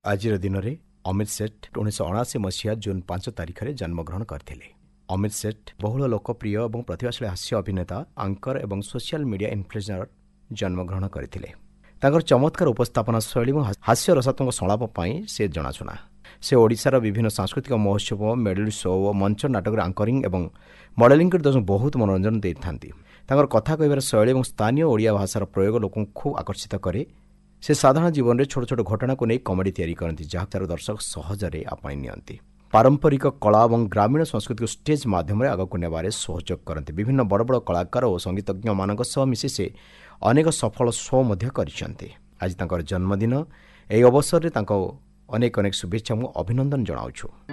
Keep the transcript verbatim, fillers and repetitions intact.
ଆଜିର ଦିନରେ ଅମିତ ସେଠ ଉଣେଇଶହ ଅଣାଅଶୀ ମସିହା ଜୁନ୍ ପାଞ୍ଚ ତାରିଖରେ ଜନ୍ମଗ୍ରହଣ କରିଥିଲେ। ଅମିତ ସେଠ ବହୁଳ ଲୋକପ୍ରିୟ ଏବଂ ପ୍ରତିଭାଶାଳୀ ହାସ୍ୟ ଅଭିନେତା, ଆଙ୍କର ଏବଂ ସୋସିଆଲ ମିଡିଆ ଇନଫ୍ଲୁଏନ୍ସର ଜନ୍ମଗ୍ରହଣ କରିଥିଲେ। ତାଙ୍କର ଚମତ୍କାର ଉପସ୍ଥାପନା ଶୈଳୀ ଏବଂ ହାସ୍ୟ ରସାତ୍ମକ ସଂଳାପ ପାଇଁ ସେ ଜଣାଶୁଣା। ସେ ଓଡ଼ିଶାର ବିଭିନ୍ନ ସାଂସ୍କୃତିକ ମହୋତ୍ସବ, ମେଲୋଡି ଶୋ ଓ ମଞ୍ଚ ନାଟକରେ ଆଙ୍କରିଂ ଏବଂ ମଡେଲିଂ କରି ଦର୍ଶକଙ୍କୁ ବହୁତ ମନୋରଞ୍ଜନ ଦେଇଥାନ୍ତି। ତାଙ୍କର କଥା କହିବାର ଶୈଳୀ ଏବଂ ସ୍ଥାନୀୟ ଓଡ଼ିଆ ଭାଷାର ପ୍ରୟୋଗ ଲୋକଙ୍କୁ ଖୁବ୍ ଆକର୍ଷିତ କରେ। ସେ ସାଧାରଣ ଜୀବନରେ ଛୋଟ ଛୋଟ ଘଟଣାକୁ ନେଇ କମେଡି ତିଆରି କରନ୍ତି, ଯାହାକୁ ଦର୍ଶକ ସହଜରେ ଆପଣେଇ ନିଅନ୍ତି। ପାରମ୍ପରିକ କଳା ଏବଂ ଗ୍ରାମୀଣ ସଂସ୍କୃତିକୁ ଷ୍ଟେଜ୍ ମାଧ୍ୟମରେ ଆଗକୁ ନେବାରେ ସହଯୋଗ କରନ୍ତି। ବିଭିନ୍ନ ବଡ଼ ବଡ଼ କଳାକାର ଓ ସଙ୍ଗୀତଜ୍ଞମାନଙ୍କ ସହ ମିଶି ସେ ଅନେକ ସଫଳ ଶୋ ମଧ୍ୟ କରିଛନ୍ତି। ଆଜି ତାଙ୍କର ଜନ୍ମଦିନ। ଏହି ଅବସରରେ ତାଙ୍କ ଅନେକ ଅନେକ ଶୁଭେଚ୍ଛା ମୁଁ ଅଭିନନ୍ଦନ ଜଣାଉଛୁ।